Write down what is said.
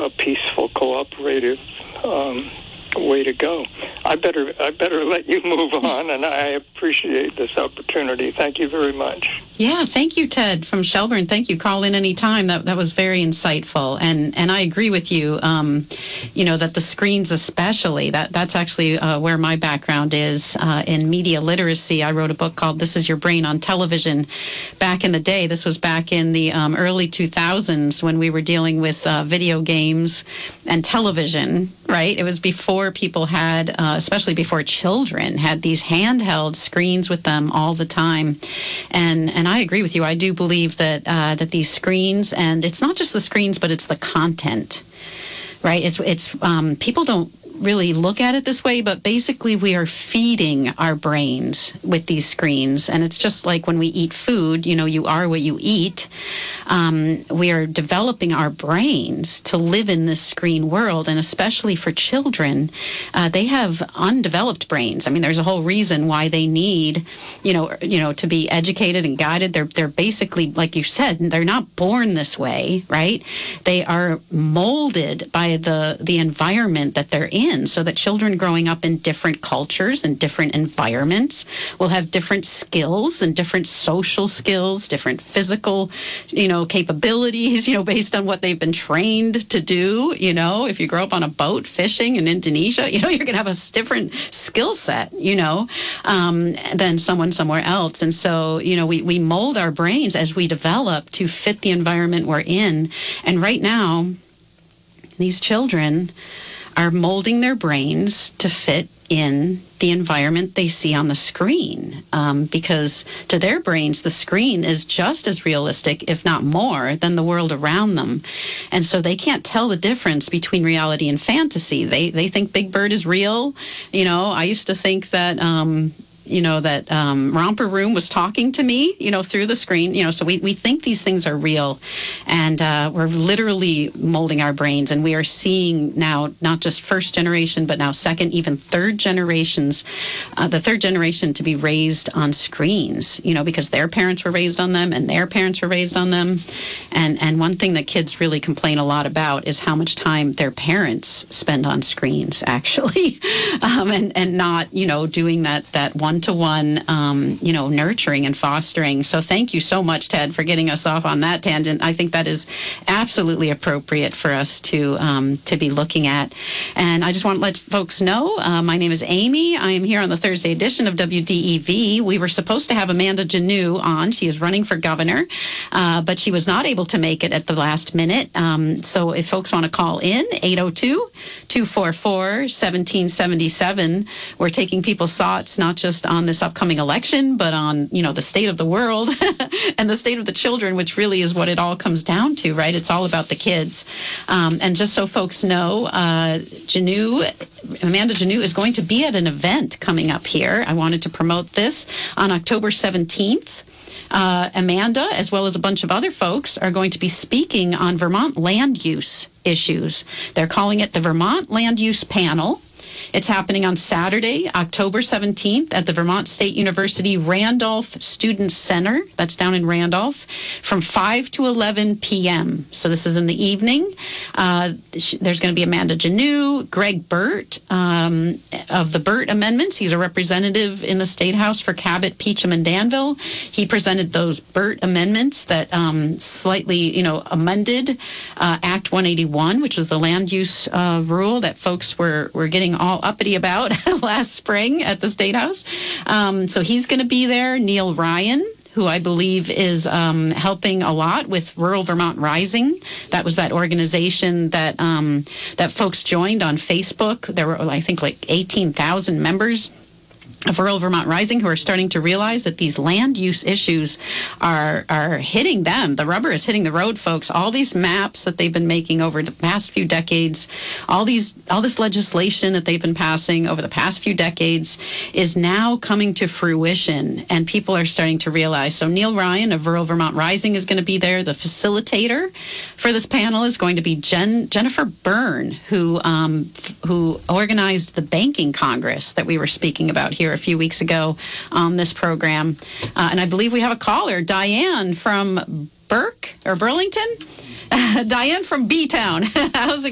a peaceful, cooperative way to go. I better let you move on, and I appreciate this opportunity. Thank you very much. Yeah, thank you, Ted from Shelburne. Thank you. Call in any time. That was very insightful, and I agree with you. That the screens, especially, that's actually where my background is in media literacy. I wrote a book called "This Is Your Brain on Television" back in the day. This was back in the early 2000s when we were dealing with video games and television. Right? It was before people had, especially before children had these handheld screens with them all the time, and I agree with you. I do believe that these screens, and it's not just the screens, but it's the content, right? It's people don't really look at it this way, but basically we are feeding our brains with these screens, and it's just like when we eat food. You are what you eat. We are developing our brains to live in this screen world, and especially for children, they have undeveloped brains. I mean, there's a whole reason why they need, to be educated and guided. They're basically, like you said, they're not born this way, right? They are molded by the environment that they're in, so that children growing up in different cultures and different environments will have different skills and different social skills, different physical, capabilities, based on what they've been trained to do. If you grow up on a boat fishing in Indonesia, you're going to have a different skill set, than someone somewhere else. And so, we mold our brains as we develop to fit the environment we're in. And right now, these children are molding their brains to fit in the environment they see on the screen, because to their brains, the screen is just as realistic, if not more, than the world around them. And so they can't tell the difference between reality and fantasy. They think Big Bird is real. I used to think that that Romper Room was talking to me, through the screen, so we think these things are real, and we're literally molding our brains, and we are seeing now not just first generation, but now second, even third generations, the third generation to be raised on screens, because their parents were raised on them and their parents were raised on them. And one thing that kids really complain a lot about is how much time their parents spend on screens, actually, and not, doing that one-to-one, nurturing and fostering. So thank you so much, Ted, for getting us off on that tangent. I think that is absolutely appropriate for us to be looking at. And I just want to let folks know, my name is Amy. I am here on the Thursday edition of WDEV. We were supposed to have Amanda Janoo on. She is running for governor, but she was not able to make it at the last minute. So if folks want to call in, 802-244-1777. We're taking people's thoughts, not just on this upcoming election, but on, the state of the world and the state of the children, which really is what it all comes down to, right? It's all about the kids. And just so folks know, Amanda Janoo is going to be at an event coming up here. I wanted to promote this on October 17th. Amanda, as well as a bunch of other folks, are going to be speaking on Vermont land use issues. They're calling it the Vermont Land Use Panel. It's happening on Saturday, October 17th at the Vermont State University Randolph Student Center. That's down in Randolph from 5 to 11 p.m. So this is in the evening. There's going to be Amanda Janoo, Greg Burt of the Burt Amendments. He's a representative in the State House for Cabot, Peacham, and Danville. He presented those Burt Amendments that slightly, amended Act 181, which was the land use rule that folks were getting all uppity about last spring at the State House. So he's going to be there. Neil Ryan, who I believe is helping a lot with Rural Vermont Rising. That was that organization that folks joined on Facebook. There were, I think, like 18,000 members of Rural Vermont Rising who are starting to realize that these land use issues are hitting them. The rubber is hitting the road, folks. All these maps that they've been making over the past few decades, all this legislation that they've been passing over the past few decades is now coming to fruition, and people are starting to realize. So Neil Ryan of Rural Vermont Rising is going to be there. The facilitator for this panel is going to be Jennifer Byrne, who organized the Banking Congress that we were speaking about here a few weeks ago on this program. And I believe we have a caller, Diane from Burlington. Diane from B-Town. How's it